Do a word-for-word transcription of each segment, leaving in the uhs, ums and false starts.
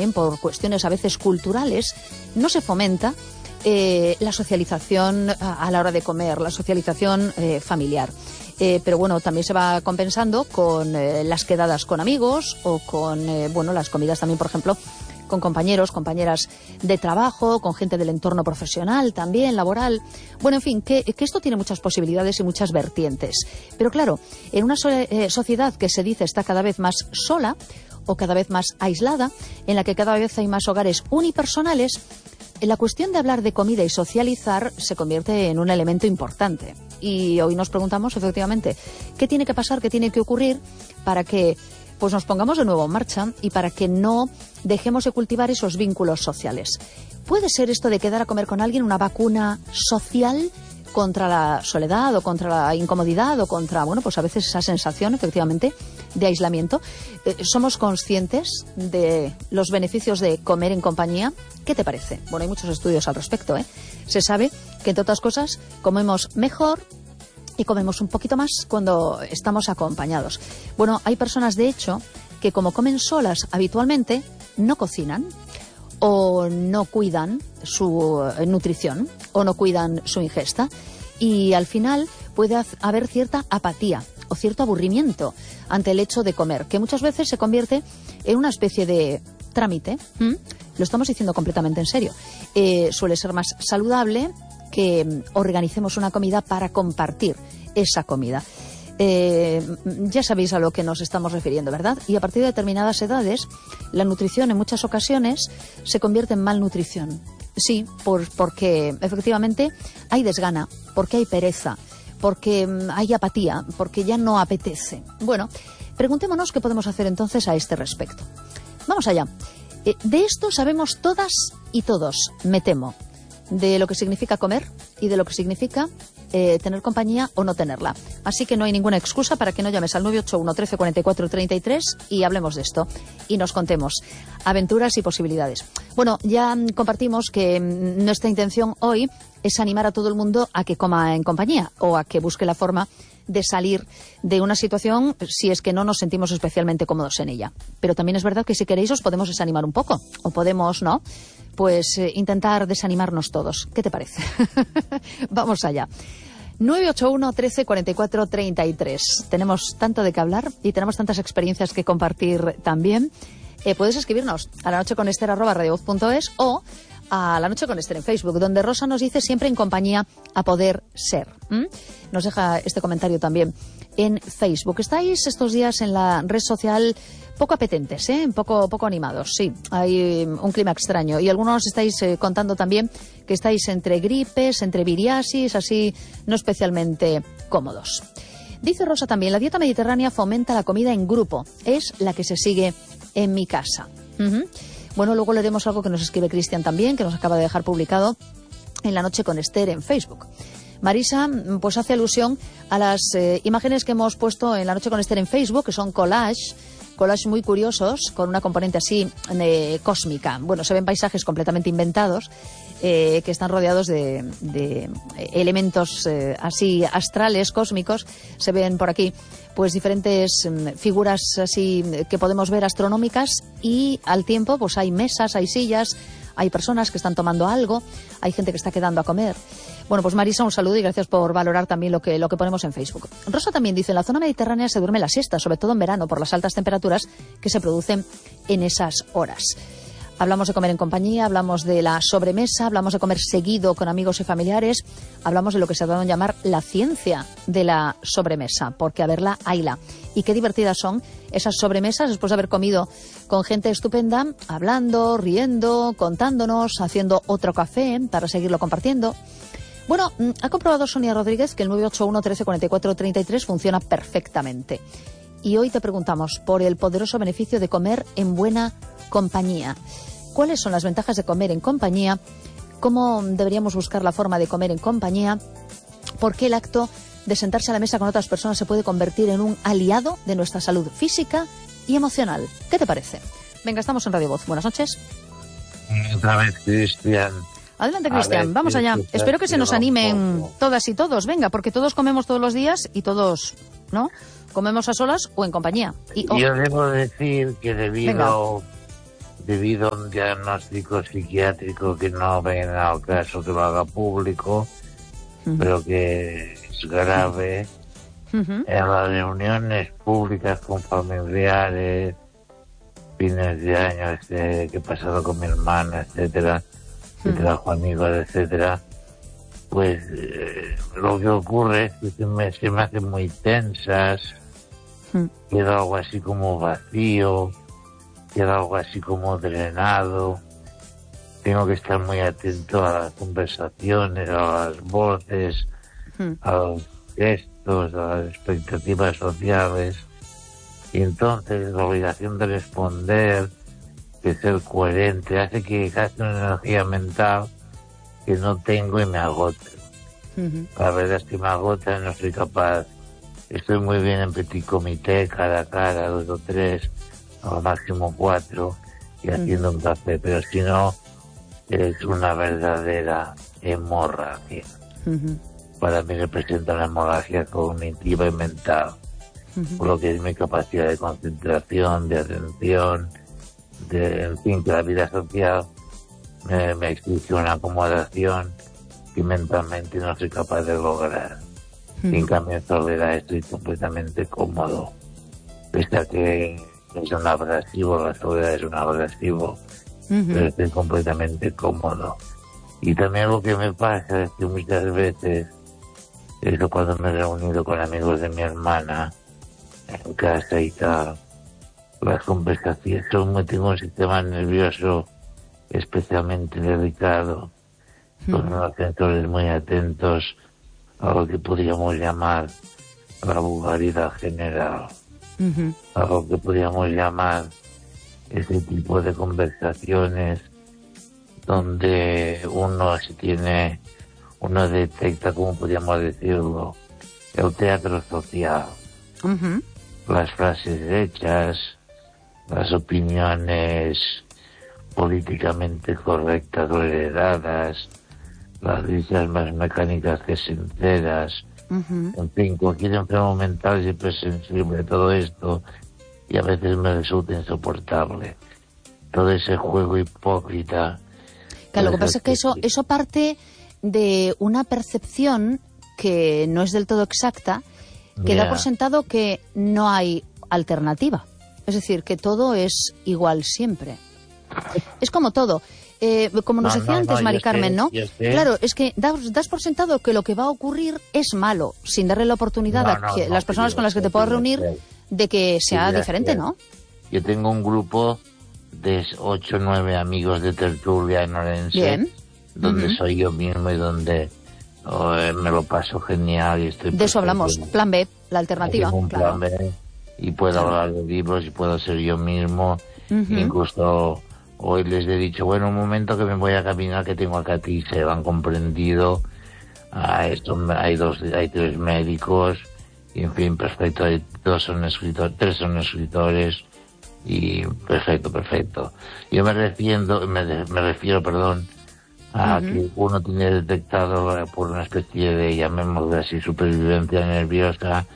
también por cuestiones a veces culturales, no se fomenta eh, la socialización a, a la hora de comer, la socialización eh, familiar. Eh, pero bueno, también se va compensando con eh, las quedadas con amigos o con, eh, bueno, las comidas también, por ejemplo, con compañeros, compañeras de trabajo, con gente del entorno profesional también, laboral. Bueno, en fin, que, que esto tiene muchas posibilidades y muchas vertientes. Pero claro, en una so eh, sociedad que se dice está cada vez más sola o cada vez más aislada, en la que cada vez hay más hogares unipersonales, la cuestión de hablar de comida y socializar se convierte en un elemento importante. Y hoy nos preguntamos, efectivamente, ¿qué tiene que pasar, qué tiene que ocurrir para que pues nos pongamos de nuevo en marcha y para que no dejemos de cultivar esos vínculos sociales? ¿Puede ser esto de quedar a comer con alguien una vacuna social contra la soledad o contra la incomodidad o contra, bueno, pues a veces esa sensación, efectivamente, de aislamiento? Eh, ¿Somos conscientes de los beneficios de comer en compañía? ¿Qué te parece? Bueno, hay muchos estudios al respecto, ¿eh? Se sabe que, entre otras cosas, comemos mejor y comemos un poquito más cuando estamos acompañados. Bueno, hay personas, de hecho, que como comen solas habitualmente, no cocinan o no cuidan su nutrición o no cuidan su ingesta, y al final puede haber cierta apatía o cierto aburrimiento ante el hecho de comer, que muchas veces se convierte en una especie de trámite. ¿Mm? Lo estamos diciendo completamente en serio. Eh, suele ser más saludable que organicemos una comida para compartir esa comida. Eh, ya sabéis a lo que nos estamos refiriendo, ¿verdad? Y a partir de determinadas edades, la nutrición en muchas ocasiones se convierte en malnutrición. Sí, por, porque efectivamente hay desgana, porque hay pereza, porque hay apatía, porque ya no apetece. Bueno, preguntémonos qué podemos hacer entonces a este respecto. Vamos allá. Eh, de esto sabemos todas y todos, me temo, de lo que significa comer y de lo que significa eh, tener compañía o no tenerla. Así que no hay ninguna excusa para que no llames al nueve ocho uno, trece, cuarenta y cuatro, treinta y tres y hablemos de esto y nos contemos aventuras y posibilidades. Bueno, ya compartimos que nuestra intención hoy es animar a todo el mundo a que coma en compañía o a que busque la forma de salir de una situación si es que no nos sentimos especialmente cómodos en ella. Pero también es verdad que si queréis os podemos desanimar un poco, o podemos, ¿no?, pues eh, intentar desanimarnos todos. ¿Qué te parece? Vamos allá. nueve ocho uno, trece, cuarenta y cuatro, treinta y tres. Tenemos tanto de qué hablar y tenemos tantas experiencias que compartir también. Eh, puedes escribirnos a la noche con Ester arroba radiovoz punto es o a La Noche con Ester en Facebook, donde Rosa nos dice siempre en compañía a poder ser. ¿Mm? Nos deja este comentario también en Facebook. Estáis estos días en la red social poco apetentes, ¿eh? poco, poco animados, sí. Hay un clima extraño. Y algunos estáis eh, contando también que estáis entre gripes, entre viriasis, así no especialmente cómodos. Dice Rosa también, la dieta mediterránea fomenta la comida en grupo. Es la que se sigue en mi casa. Uh-huh. Bueno, luego leeremos algo que nos escribe Cristian también, que nos acaba de dejar publicado en La Noche con Ester en Facebook. Marisa pues hace alusión a las eh, imágenes que hemos puesto en La Noche con Ester en Facebook, que son collage, collage muy curiosos, con una componente así eh, cósmica. Bueno, se ven paisajes completamente inventados, eh, que están rodeados de, de elementos eh, así astrales, cósmicos. Se ven por aquí pues diferentes um, figuras así que podemos ver astronómicas, y al tiempo pues hay mesas, hay sillas, hay personas que están tomando algo, hay gente que está quedando a comer. Bueno, pues Marisa, un saludo y gracias por valorar también lo que, lo que ponemos en Facebook. Rosa también dice, en la zona mediterránea se duerme la siesta, sobre todo en verano, por las altas temperaturas que se producen en esas horas. Hablamos de comer en compañía, hablamos de la sobremesa, hablamos de comer seguido con amigos y familiares, hablamos de lo que se ha dado a llamar la ciencia de la sobremesa, porque a verla, hayla. Y qué divertidas son esas sobremesas después de haber comido con gente estupenda, hablando, riendo, contándonos, haciendo otro café para seguirlo compartiendo. Bueno, ha comprobado Sonia Rodríguez que el nueve ocho uno, trece, cuarenta y cuatro, treinta y tres funciona perfectamente. Y hoy te preguntamos por el poderoso beneficio de comer en buena compañía. ¿Cuáles son las ventajas de comer en compañía? ¿Cómo deberíamos buscar la forma de comer en compañía? ¿Por qué el acto de sentarse a la mesa con otras personas se puede convertir en un aliado de nuestra salud física y emocional? ¿Qué te parece? Venga, estamos en Radio Voz. Buenas noches. Otra vez, Cristian. Adelante, Cristian, vamos allá. Espero que se nos animen todas y todos. Venga, porque todos comemos todos los días y todos, ¿no? Comemos a solas o en compañía. Y, oh. Yo debo decir que debido debido a un diagnóstico psiquiátrico que no ven al caso que lo haga público, uh-huh. pero que es grave, uh-huh. en las reuniones públicas con familiares, fines de año este, que he pasado con mi hermana, etcétera, que uh-huh. trajo amigos, etcétera, pues eh, lo que ocurre es que se me, se me hacen muy tensas, uh-huh. queda algo así como vacío, queda algo así como drenado, tengo que estar muy atento a las conversaciones, a las voces, uh-huh. a los gestos, a las expectativas sociales, y entonces la obligación de responder, de ser coherente, hace que gaste una energía mental que no tengo y me agota. Uh-huh. La verdad es que me agota, no soy capaz. Estoy muy bien en petit comité, cara a cara, dos o tres, al máximo cuatro, y haciendo uh-huh. un café, pero si no, es una verdadera hemorragia. Uh-huh. Para mí representa una hemorragia cognitiva y mental, uh-huh. por lo que es mi capacidad de concentración, de atención, de, en fin, que la vida social me, me exige una acomodación que mentalmente no soy capaz de lograr. Uh-huh. En cambio, en soledad estoy completamente cómodo. Pese a que es un abrasivo, la soledad es un abrasivo, uh-huh. pero estoy completamente cómodo. Y también lo que me pasa es que muchas veces, eso cuando me he reunido con amigos de mi hermana, en casa y tal, las conversaciones, son, tengo un sistema nervioso especialmente delicado, uh-huh. con unos sensores muy atentos a lo que podríamos llamar la vulgaridad general, uh-huh. a lo que podríamos llamar ese tipo de conversaciones donde uno se tiene, uno detecta, como podríamos decirlo, el teatro social, uh-huh. las frases hechas, las opiniones políticamente correctas o heredadas, las risas más mecánicas que sinceras, uh-huh. en fin, cualquier enfermo mental siempre es sensible a todo esto y a veces me resulta insoportable. Todo ese juego hipócrita. Claro, lo que pasa es que eso, eso parte de una percepción que no es del todo exacta, que yeah. da por sentado que no hay alternativa. Es decir, que todo es igual siempre. Es como todo. Eh, como nos no, decía no, antes no, Mari Carmen, sé, ¿no? Claro, es que das, das por sentado que lo que va a ocurrir es malo, sin darle la oportunidad no, no, a que no, las personas no, con las que te puedas reunir de que sea sí, diferente, sé. ¿no? Yo tengo un grupo de ocho o nueve amigos de tertulia en Orense, Bien. donde uh-huh. soy yo mismo y donde oh, me lo paso genial. Y estoy de eso hablamos, plan B, la alternativa. Un claro. plan B, y puedo claro. hablar de libros y puedo ser yo mismo, uh-huh. incluso... Hoy les he dicho, bueno, un momento que me voy a caminar, que tengo acá a ti, se han comprendido. Ah, esto, hay dos, hay tres médicos, y en fin, perfecto, hay dos son escritores, tres son escritores, y perfecto, perfecto. Yo me refiero, me, me refiero, perdón, a uh-huh. que uno tiene detectado por una especie de, llamémoslo así, supervivencia nerviosa,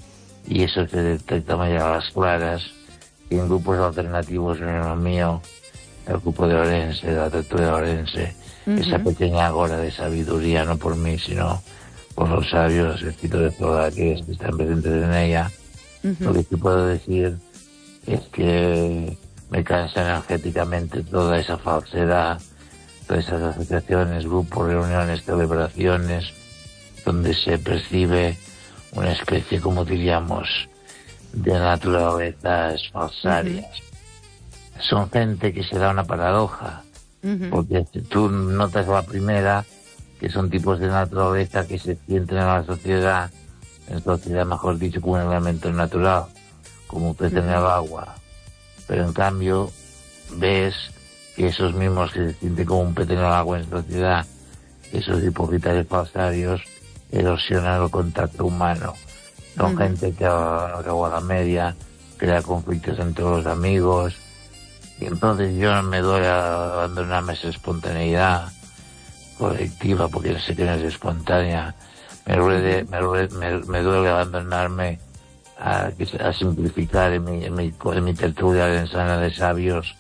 y eso se detecta más a las claras, y en grupos alternativos en el mío, el grupo de Orense, la tertulia de Orense, uh-huh. esa pequeña agora de sabiduría, no por mí, sino por los sabios escritores que están presentes en ella. Uh-huh. Lo que sí puedo decir es que me cansa energéticamente toda esa falsedad, todas esas asociaciones, grupos, reuniones, celebraciones, donde se percibe una especie, como diríamos, de naturalezas falsarias. Uh-huh. Son gente que se da una paradoja, uh-huh. porque tú notas la primera, que son tipos de naturaleza que se sienten en la sociedad, en sociedad mejor dicho, como un elemento natural, como un pez uh-huh. en el agua. Pero en cambio, ves que esos mismos que se sienten como un pez en el agua en sociedad, esos hipócritas y falsarios, erosionan el contacto humano. Son uh-huh. gente que a, que a la media crea conflictos entre los amigos. Y entonces yo me doy a abandonarme esa espontaneidad colectiva, porque sé que no es espontánea. Me duele, me duele, me, me duele abandonarme a, a simplificar en mi, en mi, en mi tertulia de ensana de sabios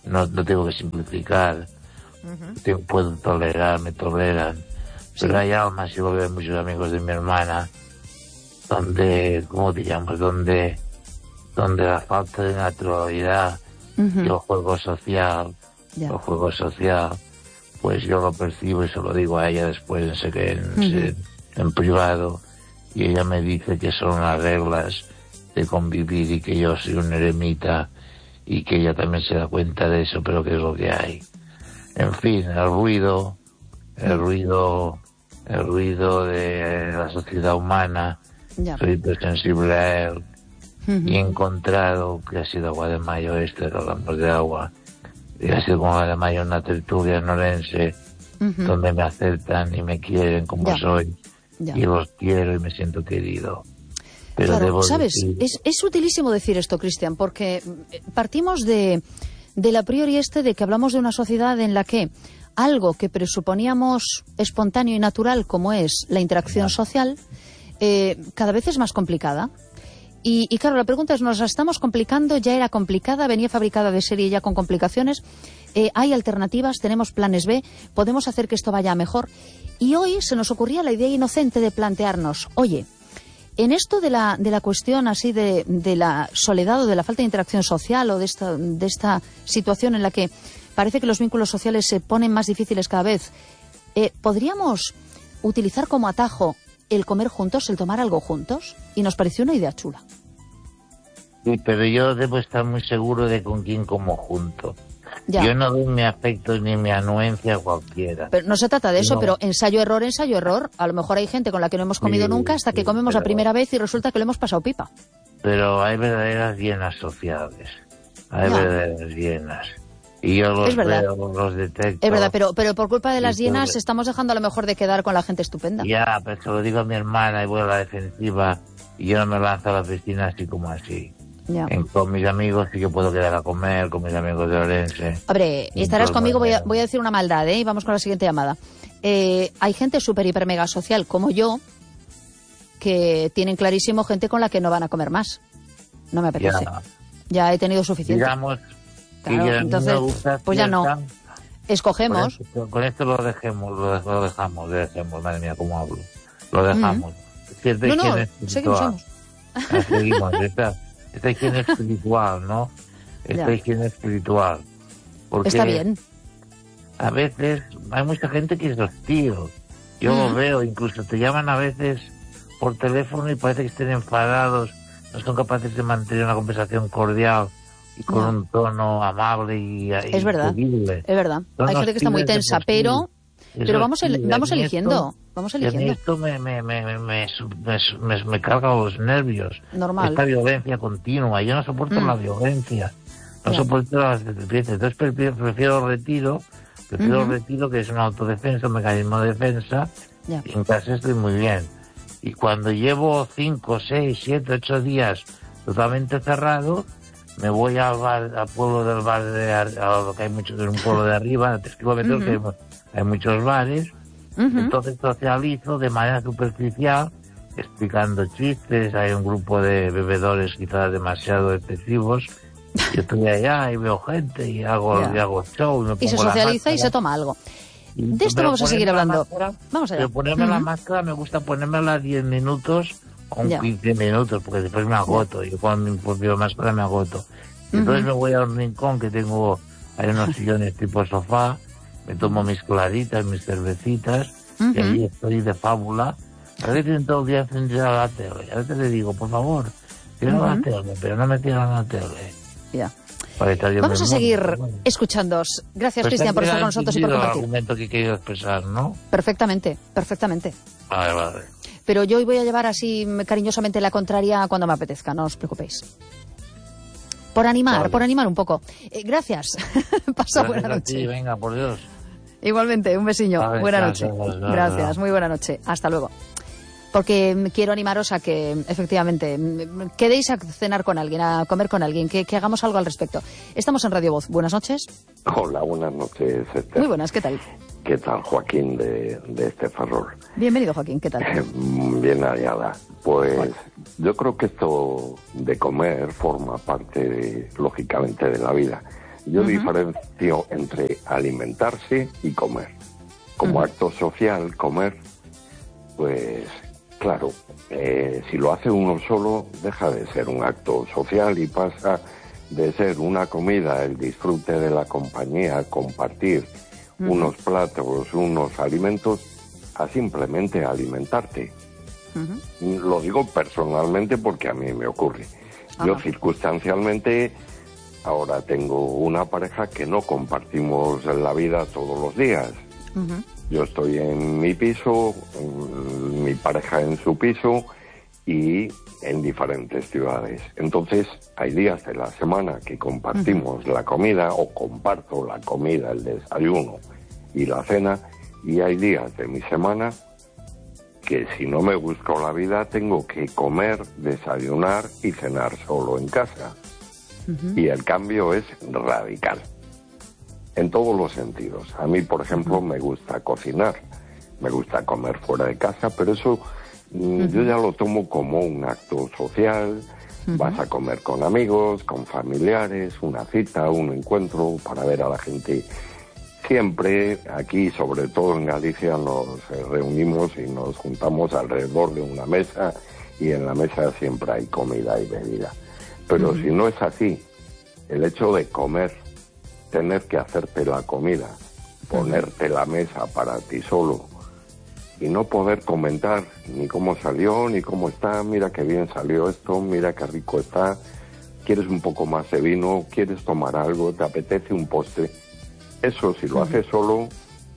no, no tengo que simplificar, uh-huh. tengo, puedo tolerar, me toleran, sí. Pero hay almas, yo veo muchos amigos de mi hermana, donde, ¿cómo te llamas? Donde, donde la falta de naturalidad uh-huh. y el juego social, yeah. el juego social, pues yo lo percibo y se lo digo a ella después en, secreto, en, uh-huh. en, en privado, y ella me dice que son las reglas de convivir y que yo soy un eremita y que ella también se da cuenta de eso, pero que es lo que hay. En fin, el ruido, el ruido, el ruido de la sociedad humana, yeah. soy hipersensible a él, uh-huh. y he encontrado que ha sido Agua de Mayo este, que hablamos de agua, y ha sido como Agua de Mayo una tertulia en Orense, uh-huh. donde me aceptan y me quieren como yeah. soy, yeah. y los quiero y me siento querido. Pero claro, debo sabes, decir... es, es utilísimo decir esto, Cristian, porque partimos de, de la priori este de que hablamos de una sociedad en la que algo que presuponíamos espontáneo y natural, como es la interacción social, eh, cada vez es más complicada. Y, y claro, la pregunta es, ¿nos la estamos complicando? ¿Ya era complicada? ¿Venía fabricada de serie ya con complicaciones? Eh, ¿Hay alternativas? ¿Tenemos planes B? ¿Podemos hacer que esto vaya mejor? Y hoy se nos ocurría la idea inocente de plantearnos, oye, en esto de la, de la cuestión así de, de la soledad o de la falta de interacción social o de esta, de esta situación en la que parece que los vínculos sociales se ponen más difíciles cada vez, eh, ¿podríamos utilizar como atajo el comer juntos, el tomar algo juntos? Y nos pareció una idea chula. Sí, pero yo debo estar muy seguro de con quién como junto. Ya. Yo no doy mi afecto ni mi anuencia a cualquiera. Pero no se trata de eso, no. pero ensayo-error, ensayo-error. A lo mejor hay gente con la que no hemos comido sí, nunca hasta que sí, comemos pero... la primera vez y resulta que lo hemos pasado pipa. Pero hay verdaderas hienas sociales. Hay ya. verdaderas hienas. Y yo los veo, los detecto. Es verdad, pero, pero por culpa de las hienas todo... estamos dejando a lo mejor de quedar con la gente estupenda. Ya, pero se lo digo a mi hermana y voy a la defensiva y yo no me lanzo a la piscina así como así. Ya. En, con mis amigos sí que puedo quedar a comer, con mis amigos de Orense. Hombre, estarás conmigo, voy a, voy a decir una maldad, ¿eh? Y vamos con la siguiente llamada. Eh, hay gente súper, hiper, mega social, como yo, que tienen clarísimo gente con la que no van a comer más. No me apetece. Ya, ya he tenido suficiente. Digamos, claro, que entonces, pues ya no. Escogemos. Con esto, con esto lo dejemos, lo, lo dejamos, lo dejemos, madre mía, cómo hablo. Lo dejamos. Mm-hmm. No, no, seguimos, seguimos. Ah, seguimos, está. Esta higiene espiritual, ¿no? Esta ya. higiene espiritual. Porque está bien. A veces hay mucha gente que es hostil. Yo mm. lo veo, incluso te llaman a veces por teléfono y parece que estén enfadados, no son capaces de mantener una conversación cordial y con no. un tono amable y es verdad, increíble. Es verdad. Son hay gente que está muy tensa, pero... Pero vamos, el, vamos eligiendo, esto, vamos eligiendo. Esto me, me, me, me, me, me, me carga los nervios. Normal. Esta violencia continua. Yo no soporto mm. la violencia. No yeah. soporto las violencias. Entonces prefiero, prefiero retiro. Prefiero uh-huh. retiro, que es una autodefensa, un mecanismo de defensa. Yeah. Y en casa estoy muy bien. Y cuando llevo cinco, seis, siete, ocho días totalmente cerrado, me voy al bar, al pueblo del bar de, a lo que hay muchos, en un pueblo de arriba, a tres kilómetros, uh-huh. que hay, hay muchos bares. Uh-huh. Entonces socializo de manera superficial, explicando chistes. Hay un grupo de bebedores quizás demasiado excesivos. Yo estoy allá y veo gente y hago, yeah. y hago show. Y, me pongo y se socializa y se toma algo. Y, de esto vamos a seguir hablando. Máscara, vamos allá. Pero ponerme uh-huh. la máscara me gusta ponérmela diez minutos con yeah. quince minutos, porque después me agoto. Yeah. Yo con mi propia máscara me agoto. Uh-huh. Entonces me voy a un rincón que tengo, hay unos sillones tipo sofá, me tomo mis claritas, mis cervecitas, uh-huh. y allí estoy de fábula. A veces todo el día encendida la tele. A veces le digo, por favor, cierra uh-huh. la tele, pero no me cierran la tele. Ya. Vamos a seguir bueno. escuchándoos. Gracias, pues Cristian, por estar con nosotros y por compartir. El argumento que he querido expresar, ¿no? Perfectamente, perfectamente. Vale, vale. Pero yo hoy voy a llevar así cariñosamente la contraria cuando me apetezca, no os preocupéis. Por animar, vale. por animar un poco. Eh, gracias. Pasa buena noche. Sí, venga, por Dios. Igualmente, un besiño. Vale, buena noche. Gracias, gracias, gracias, muy buena noche. Hasta luego. Porque quiero animaros a que, efectivamente, quedéis a cenar con alguien, a comer con alguien, que, que hagamos algo al respecto. Estamos en Radio Voz. Buenas noches. Hola, buenas noches, Esther. Muy buenas, ¿qué tal? ¿Qué tal, Joaquín de, de este Ferrol? Bienvenido, Joaquín, ¿qué tal? Bien hallada. Pues bueno. Yo creo que esto de comer forma parte, de, lógicamente, de la vida. Yo Uh-huh. diferencio entre alimentarse y comer. Como Uh-huh. acto social, comer, pues claro, eh, si lo hace uno solo, deja de ser un acto social y pasa de ser una comida, el disfrute de la compañía, compartir uh-huh. unos platos, unos alimentos, a simplemente alimentarte. Uh-huh. Lo digo personalmente porque a mí me ocurre. Uh-huh. Yo circunstancialmente ahora tengo una pareja que no compartimos la vida todos los días. Uh-huh. Yo estoy en mi piso, mi pareja en su piso y en diferentes ciudades. Entonces, hay días de la semana que compartimos uh-huh. la comida, o comparto la comida, el desayuno y la cena, y hay días de mi semana que si no me busco la vida tengo que comer, desayunar y cenar solo en casa. Uh-huh. Y el cambio es radical. En todos los sentidos. A mí, por ejemplo, me gusta cocinar, me gusta comer fuera de casa, pero eso uh-huh. yo ya lo tomo como un acto social. Uh-huh. Vas a comer con amigos, con familiares, una cita, un encuentro para ver a la gente. Siempre aquí, sobre todo en Galicia, nos reunimos y nos juntamos alrededor de una mesa y en la mesa siempre hay comida y bebida. Pero uh-huh. si no es así, el hecho de comer, tener que hacerte la comida, ponerte la mesa para ti solo y no poder comentar ni cómo salió, ni cómo está, mira qué bien salió esto, mira qué rico está, quieres un poco más de vino, quieres tomar algo, te apetece un postre. Eso, si lo haces solo,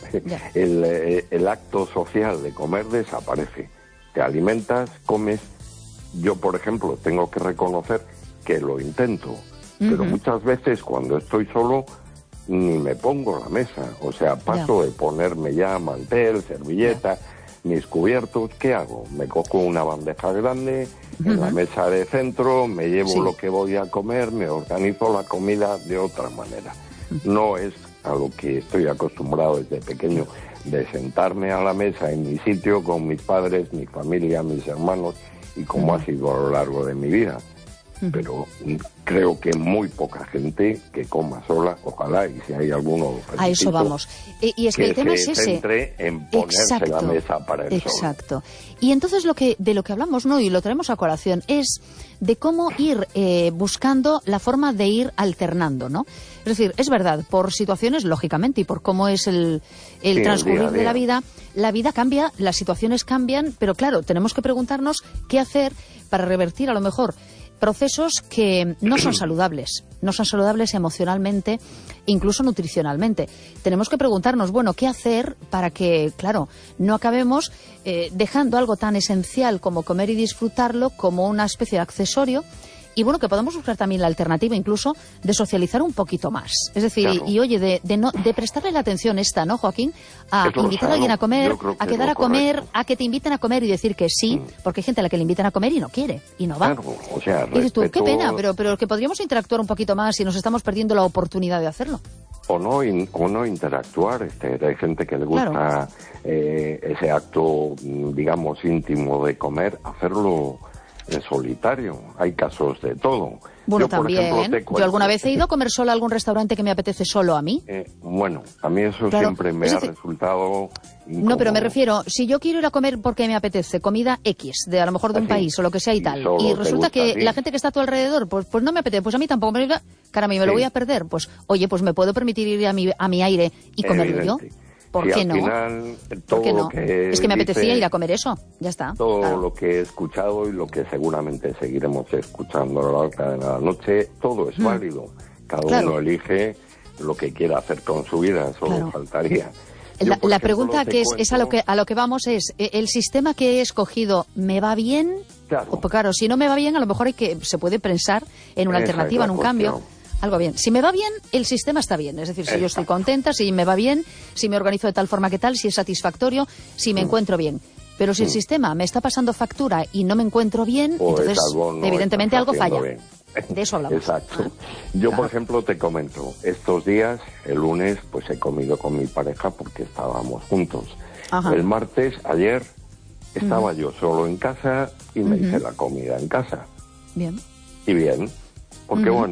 el, el acto social de comer desaparece. Te alimentas, comes. Yo, por ejemplo, tengo que reconocer que lo intento. Pero uh-huh. muchas veces cuando estoy solo ni me pongo la mesa, o sea, paso yeah. de ponerme ya mantel, servilleta, yeah. mis cubiertos. ¿Qué hago? Me cojo una bandeja grande, uh-huh. en la mesa de centro, me llevo sí. lo que voy a comer, me organizo la comida de otra manera. Uh-huh. No es a lo que estoy acostumbrado desde pequeño, de sentarme a la mesa en mi sitio con mis padres, mi familia, mis hermanos, y como uh-huh. ha sido a lo largo de mi vida. Pero creo que muy poca gente que coma sola, ojalá, y si hay alguno... A eso vamos. Y, y es que, que el tema es ese. Centre en ponerse exacto, la mesa para el exacto. Sol. Y entonces lo que de lo que hablamos, ¿no?, y lo traemos a colación, es de cómo ir eh, buscando la forma de ir alternando, ¿no? Es decir, es verdad, por situaciones, lógicamente, y por cómo es el, el sí, transcurrir el día a día. de la vida, la vida cambia, las situaciones cambian, pero claro, tenemos que preguntarnos qué hacer para revertir a lo mejor procesos que no son saludables, no son saludables emocionalmente, incluso nutricionalmente. Tenemos que preguntarnos, bueno, ¿qué hacer para que, claro, no acabemos eh, dejando algo tan esencial como comer y disfrutarlo como una especie de accesorio? Y bueno, que podamos buscar también la alternativa incluso de socializar un poquito más. Es decir, claro. y, y oye, de, de, no, de prestarle la atención esta, ¿no, Joaquín? A Eso invitar a alguien a comer, a quedar a comer, correcto. a que te inviten a comer y decir que sí, mm. porque hay gente a la que le invitan a comer y no quiere, y no va. Claro, o sea, y dices tú, qué pena, pero, pero que podríamos interactuar un poquito más y nos estamos perdiendo la oportunidad de hacerlo. O no, in, o no interactuar. Este, hay gente que le gusta claro. eh, ese acto, digamos, íntimo de comer, hacerlo en solitario. Hay casos de todo. Bueno, yo, también. Por ejemplo, te cuento, yo alguna vez he ido a comer solo a algún restaurante que me apetece solo a mí. Eh, bueno, a mí eso claro. siempre me es ha decir, resultado incómodo. No, pero me refiero, si yo quiero ir a comer porque me apetece comida X, de a lo mejor de un Así, país o lo que sea y, y tal, y resulta que la gente que está a tu alrededor, pues, pues no me apetece, pues a mí tampoco me diga, caramba, me sí. lo voy a perder. Pues, oye, pues me puedo permitir ir a mi, a mi aire y comerlo yo. ¿Por sí, qué al no? Final, ¿Por qué no? Lo que es que me apetecía dice, ir a comer eso, ya está. Todo claro. lo que he escuchado y lo que seguramente seguiremos escuchando a lo largo de la noche, todo es mm. válido. Cada claro. uno elige lo que quiera hacer con su vida, solo claro. faltaría. Yo, la, la pregunta que es, cuento... es a lo que a lo que vamos es, ¿el sistema que he escogido me va bien? Claro. O, pues claro, si no me va bien, a lo mejor hay que se puede pensar en una Esa alternativa, en un cuestión. cambio. Algo bien. Si me va bien, el sistema está bien. Es decir, si Exacto. yo estoy contenta, si me va bien, si me organizo de tal forma que tal, si es satisfactorio, si me mm. encuentro bien. Pero si mm. el sistema me está pasando factura y no me encuentro bien, pues entonces algo no evidentemente algo falla. Bien. De eso hablamos. Exacto. Ah. Yo, claro. por ejemplo, te comento, estos días, el lunes, pues he comido con mi pareja porque estábamos juntos. Ajá. El martes, ayer, estaba uh-huh. yo solo en casa y me uh-huh. hice la comida en casa. Bien. Y bien. Porque, uh-huh. bueno,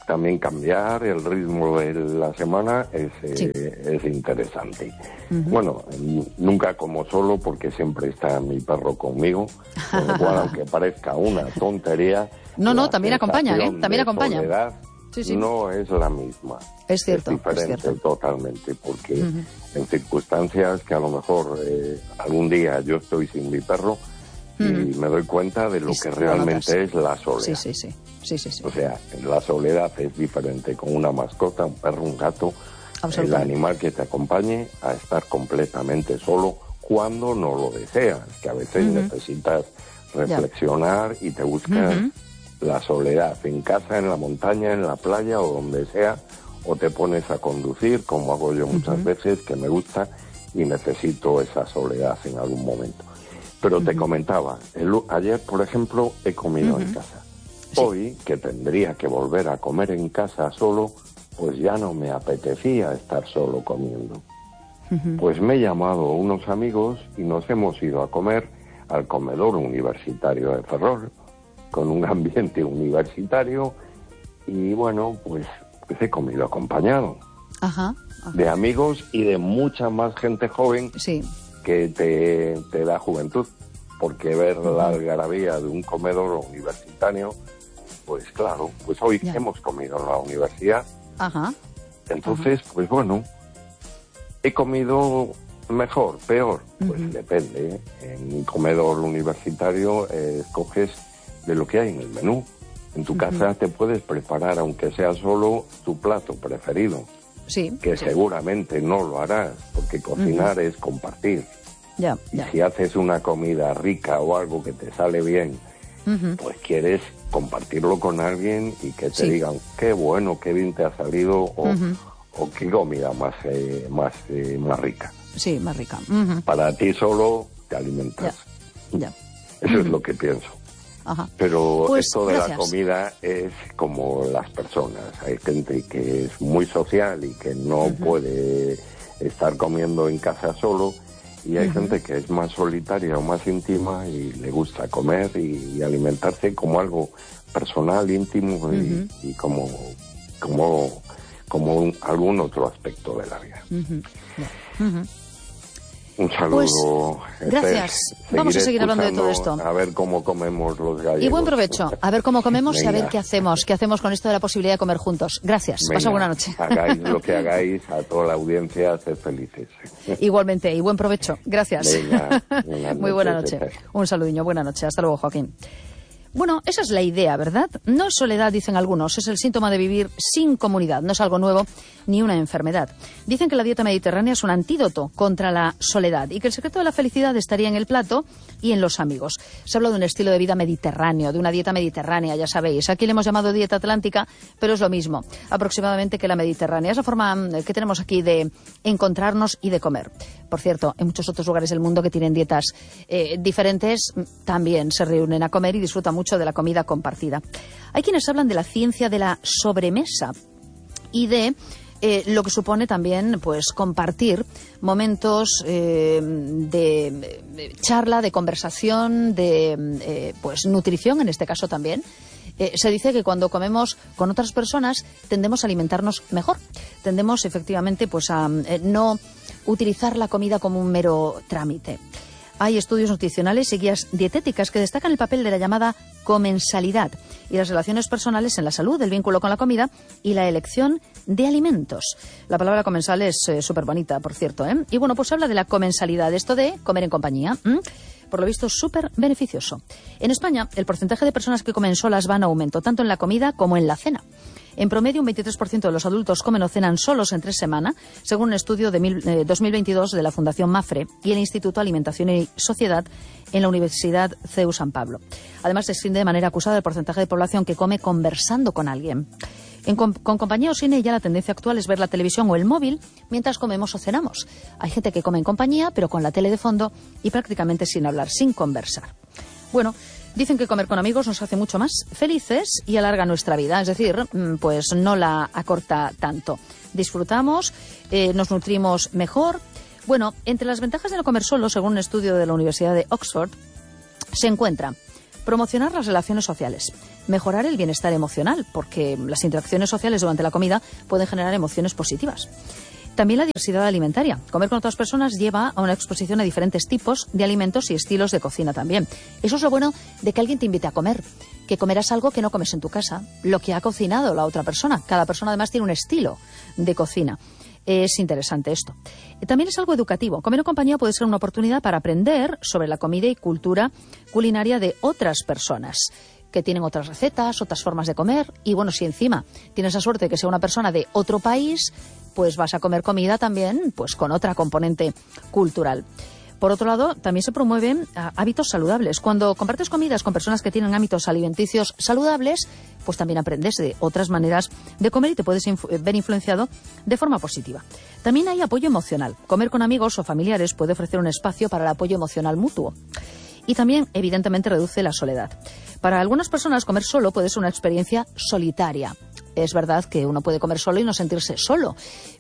también cambiar el ritmo de la semana es, sí. eh, es interesante. Uh-huh. Bueno, nunca como solo porque siempre está mi perro conmigo, con lo cual, aunque parezca una tontería... No, no, también acompaña, ¿eh? También acompaña. Soledad sí, sí. no es la misma. Es cierto, es diferente es cierto. Totalmente, porque uh-huh. en circunstancias que a lo mejor eh, algún día yo estoy sin mi perro, y mm. me doy cuenta de lo y que realmente es la soledad. Sí, sí, sí. sí, sí, sí. O sea, la soledad es diferente con una mascota, un perro, un gato, el animal que te acompañe a estar completamente solo cuando no lo deseas, que a veces uh-huh. necesitas reflexionar yeah. y te buscas uh-huh. la soledad en casa, en la montaña, en la playa o donde sea, o te pones a conducir, como hago yo muchas uh-huh. veces, que me gusta y necesito esa soledad en algún momento. Pero uh-huh. te comentaba, el, ayer, por ejemplo, he comido uh-huh. en casa. Sí. Hoy, que tendría que volver a comer en casa solo, pues ya no me apetecía estar solo comiendo. Uh-huh. Pues me he llamado a unos amigos y nos hemos ido a comer al comedor universitario de Ferrol, con un ambiente universitario, y bueno, pues, pues he comido acompañado. Ajá, ajá. De amigos y de mucha más gente joven. Sí. que te, te da juventud, porque ver uh-huh. la algarabía de un comedor universitario, pues claro, pues hoy yeah. hemos comido en la universidad, Ajá. entonces uh-huh. pues bueno, he comido mejor, peor, pues uh-huh. depende, ¿eh? En un comedor universitario eh, escoges de lo que hay en el menú, en tu uh-huh. casa te puedes preparar, aunque sea solo, tu plato preferido. Sí, que sí. seguramente no lo harás, porque cocinar uh-huh. es compartir. Ya, ya. Y si haces una comida rica o algo que te sale bien, uh-huh. pues quieres compartirlo con alguien y que te sí. digan qué bueno, qué bien te ha salido o, uh-huh. o qué comida más eh, más eh, más rica. Sí, más rica. Uh-huh. Para ti solo te alimentas. Ya. ya. Eso uh-huh. es lo que pienso. Ajá. Pero pues, esto de gracias. la comida es como las personas. Hay gente que es muy social y que no uh-huh. puede estar comiendo en casa solo, y hay uh-huh. gente que es más solitaria o más íntima y le gusta comer y, y alimentarse como algo personal, íntimo uh-huh. y, y como como como un, algún otro aspecto de la vida. Uh-huh. Uh-huh. Un saludo. Pues, gracias. Seguiré Vamos a seguir hablando de todo esto. A ver cómo comemos los gallegos. Y buen provecho. A ver cómo comemos Venga. y a ver qué hacemos. ¿Qué hacemos con esto de la posibilidad de comer juntos? Gracias. Venga, pasa buena noche. Hagáis lo que hagáis, a toda la audiencia, sed felices. Igualmente, y buen provecho. Gracias. Venga, buena Muy buena noche. noche. Un saludiño. Buena noche. Hasta luego, Joaquín. Bueno, esa es la idea, ¿verdad? No es soledad, dicen algunos, es el síntoma de vivir sin comunidad. No es algo nuevo ni una enfermedad. Dicen que la dieta mediterránea es un antídoto contra la soledad y que el secreto de la felicidad estaría en el plato y en los amigos. Se habla de un estilo de vida mediterráneo, de una dieta mediterránea, ya sabéis. Aquí le hemos llamado dieta atlántica, pero es lo mismo, aproximadamente, que la mediterránea. Es la forma que tenemos aquí de encontrarnos y de comer. Por cierto, en muchos otros lugares del mundo que tienen dietas eh, diferentes, también se reúnen a comer y disfrutan mucho de la comida compartida. Hay quienes hablan de la ciencia de la sobremesa y de eh, lo que supone también, pues, compartir momentos eh, de, de charla, de conversación, de eh, pues nutrición, en este caso también. Eh, se dice que cuando comemos con otras personas tendemos a alimentarnos mejor. Tendemos efectivamente pues a eh, no utilizar la comida como un mero trámite. Hay estudios nutricionales y guías dietéticas que destacan el papel de la llamada comensalidad y las relaciones personales en la salud, el vínculo con la comida y la elección de alimentos. La palabra comensal es eh, súper bonita, por cierto, ¿eh? Y bueno, pues habla de la comensalidad, esto de comer en compañía. ¿m? Por lo visto, súper beneficioso. En España, el porcentaje de personas que comen solas va en aumento, tanto en la comida como en la cena. En promedio, un veintitrés por ciento de los adultos comen o cenan solos entre semana, según un estudio de mil, eh, dos mil veintidós de la Fundación Mafre y el Instituto Alimentación y Sociedad en la Universidad C E U San Pablo. Además, se extiende de manera acusada el porcentaje de población que come conversando con alguien. En com- con compañía o sin ella, la tendencia actual es ver la televisión o el móvil mientras comemos o cenamos. Hay gente que come en compañía, pero con la tele de fondo y prácticamente sin hablar, sin conversar. Bueno, dicen que comer con amigos nos hace mucho más felices y alarga nuestra vida, es decir, pues no la acorta tanto. Disfrutamos, eh, nos nutrimos mejor. Bueno, entre las ventajas de no comer solo, según un estudio de la Universidad de Oxford, se encuentra Promocionar las relaciones sociales. Mejorar el bienestar emocional, porque las interacciones sociales durante la comida pueden generar emociones positivas. También la diversidad alimentaria. Comer con otras personas lleva a una exposición a diferentes tipos de alimentos y estilos de cocina también. Eso es lo bueno de que alguien te invite a comer, que comerás algo que no comes en tu casa, lo que ha cocinado la otra persona. Cada persona además tiene un estilo de cocina. Es interesante esto. También es algo educativo. Comer en compañía puede ser una oportunidad para aprender sobre la comida y cultura culinaria de otras personas, que tienen otras recetas, otras formas de comer. Y bueno, si encima tienes la suerte de que sea una persona de otro país, pues vas a comer comida también pues con otra componente cultural. Por otro lado, también se promueven uh, hábitos saludables. Cuando compartes comidas con personas que tienen hábitos alimenticios saludables, pues también aprendes de otras maneras de comer y te puedes inf- ver influenciado de forma positiva. También hay apoyo emocional. Comer con amigos o familiares puede ofrecer un espacio para el apoyo emocional mutuo. Y también, evidentemente, reduce la soledad. Para algunas personas, comer solo puede ser una experiencia solitaria. Es verdad que uno puede comer solo y no sentirse solo,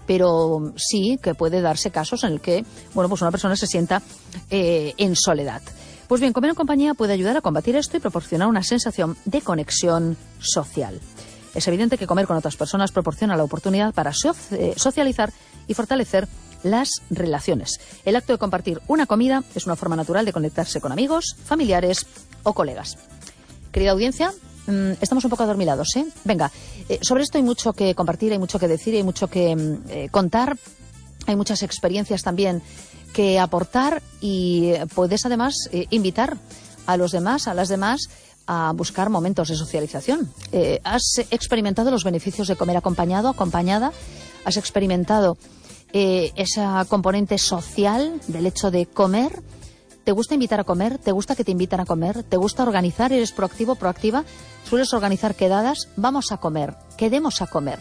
pero sí que puede darse casos en el que, bueno, pues una persona se sienta eh, en soledad. Pues bien, comer en compañía puede ayudar a combatir esto y proporcionar una sensación de conexión social. Es evidente que comer con otras personas proporciona la oportunidad para so- eh, socializar y fortalecer las relaciones. El acto de compartir una comida es una forma natural de conectarse con amigos, familiares o colegas. Querida audiencia, mmm, estamos un poco adormilados, ¿eh? Venga, eh, sobre esto hay mucho que compartir, hay mucho que decir, hay mucho que eh, contar, hay muchas experiencias también que aportar y puedes además eh, invitar a los demás, a las demás, a buscar momentos de socialización. Eh, ¿Has experimentado los beneficios de comer acompañado, acompañada? ¿Has experimentado eh, esa componente social del hecho de comer? ¿Te gusta invitar a comer? ¿Te gusta que te invitan a comer? ¿Te gusta organizar? ¿Eres proactivo, proactiva? ¿Sueles organizar quedadas? Vamos a comer, quedemos a comer.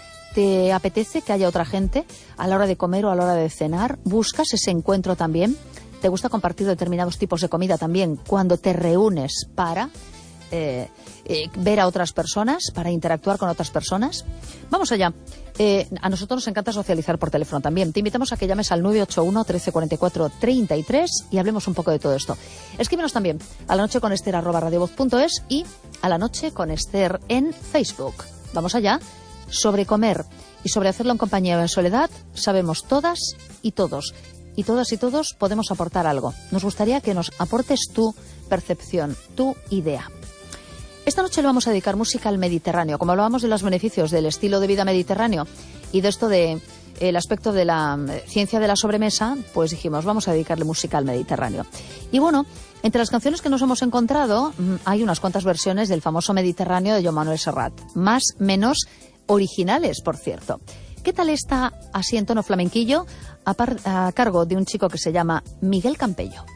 ¿Te apetece que haya otra gente a la hora de comer o a la hora de cenar? ¿Buscas ese encuentro también? ¿Te gusta compartir determinados tipos de comida también cuando te reúnes para eh, eh, ver a otras personas, para interactuar con otras personas? Vamos allá. Eh, a nosotros nos encanta socializar por teléfono también. Te invitamos a que llames al nueve ocho uno, trece cuarenta y cuatro, treinta y tres y hablemos un poco de todo esto. Escríbenos también a la noche con Ester arroba radiovoz punto es y a la noche con Ester en Facebook. Vamos allá. Sobre comer y sobre hacerlo en compañía o en soledad, sabemos todas y todos. Y todas y todos podemos aportar algo. Nos gustaría que nos aportes tu percepción, tu idea. Esta noche le vamos a dedicar música al Mediterráneo. Como hablábamos de los beneficios del estilo de vida mediterráneo y de esto de el aspecto de la ciencia de la sobremesa, pues dijimos, vamos a dedicarle música al Mediterráneo. Y bueno, entre las canciones que nos hemos encontrado, hay unas cuantas versiones del famoso Mediterráneo de Joan Manuel Serrat. Más, menos originales, por cierto. ¿Qué tal está así en tono flamenquillo a, par, a cargo de un chico que se llama Miguel Campello?